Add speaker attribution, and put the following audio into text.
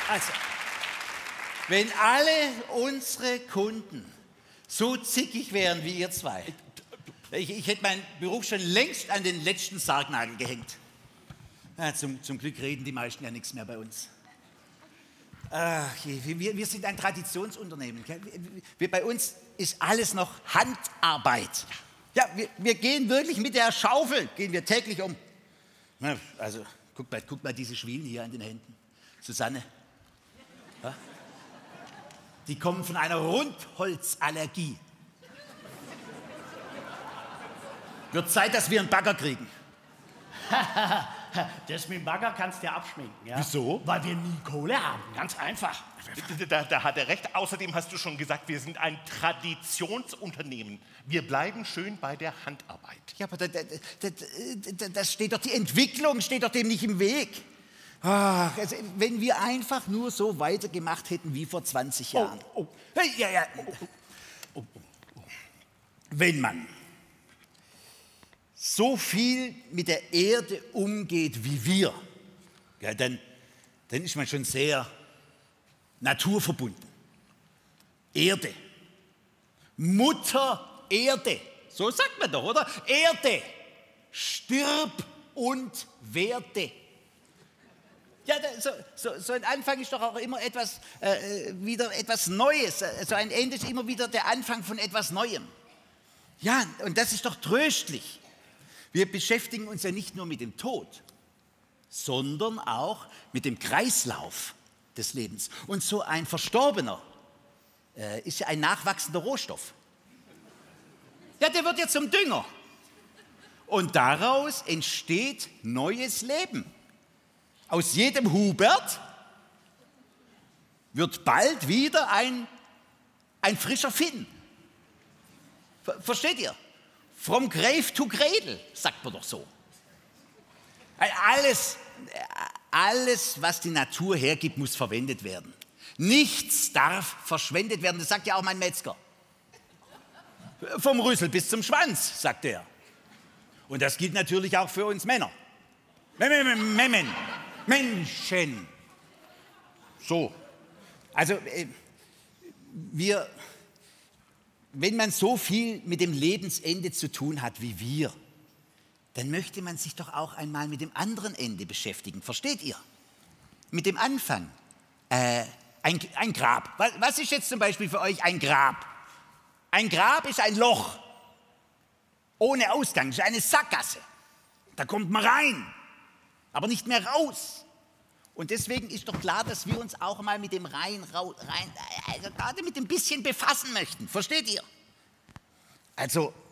Speaker 1: Also, wenn alle unsere Kunden so zickig wären wie ihr zwei, ich hätte meinen Beruf schon längst an den letzten Sargnagel gehängt. Ja, zum Glück reden die meisten ja nichts mehr bei uns. Ach, wir sind ein Traditionsunternehmen. Bei uns ist alles noch Handarbeit. Ja, wir gehen wirklich mit der Schaufel, gehen wir täglich um. Na, also, guck mal diese Schwielen hier an den Händen. Susanne. Ja? Die kommen von einer Rundholzallergie. Wird Zeit, dass wir einen Bagger kriegen.
Speaker 2: Das mit dem Bagger kannst du ja abschminken. Ja?
Speaker 1: Wieso?
Speaker 2: Weil wir nie Kohle haben. Ganz einfach.
Speaker 3: Da hat er recht. Außerdem hast du schon gesagt, wir sind ein Traditionsunternehmen. Wir bleiben schön bei der Handarbeit.
Speaker 1: Ja, aber das steht doch, die Entwicklung steht doch dem nicht im Weg. Ach, also, wenn wir einfach nur so weitergemacht hätten wie vor 20 Jahren. Hey, ja. Wenn man so viel mit der Erde umgeht wie wir, ja, dann ist man schon sehr naturverbunden. Erde. Mutter Erde. So sagt man doch, oder? Erde. Stirb und werde. Ja, so ein Anfang ist doch auch immer etwas, wieder etwas Neues. So ein Ende ist immer wieder der Anfang von etwas Neuem. Ja, und das ist doch tröstlich. Wir beschäftigen uns ja nicht nur mit dem Tod, sondern auch mit dem Kreislauf des Lebens. Und so ein Verstorbener ist ja ein nachwachsender Rohstoff. Ja, der wird ja zum Dünger. Und daraus entsteht neues Leben. Aus jedem Hubert wird bald wieder ein frischer Finn. Versteht ihr? From grave to cradle, sagt man doch so. Alles, was die Natur hergibt, muss verwendet werden. Nichts darf verschwendet werden, das sagt ja auch mein Metzger. Vom Rüssel bis zum Schwanz, sagt er. Und das gilt natürlich auch für uns Männer. Menschen. So. Also, wenn man so viel mit dem Lebensende zu tun hat wie wir, dann möchte man sich doch auch einmal mit dem anderen Ende beschäftigen. Versteht ihr? Mit dem Anfang. Ein Grab. Was ist jetzt zum Beispiel für euch ein Grab? Ein Grab ist ein Loch. Ohne Ausgang. Das ist eine Sackgasse. Da kommt man rein, aber nicht mehr raus. Und deswegen ist doch klar, dass wir uns auch mal mit dem also gerade mit dem bisschen befassen möchten. Versteht ihr? Also